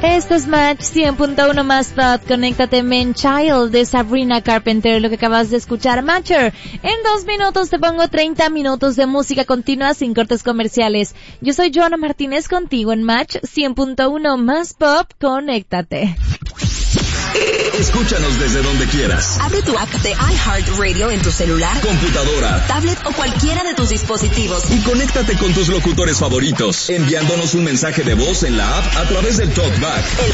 Esto es Match 100.1 más Pop. Conéctate, Man Child de Sabrina Carpenter, lo que acabas de escuchar, Matcher. En 2 minutos te pongo 30 minutos de música continua sin cortes comerciales. Yo soy Joana Martínez contigo en Match 100.1 más Pop. Conéctate. Escúchanos desde donde quieras. Abre tu app de iHeartRadio en tu celular, computadora, tablet o cualquiera de tus dispositivos. Y conéctate con tus locutores favoritos, enviándonos un mensaje de voz en la app a través del TalkBack.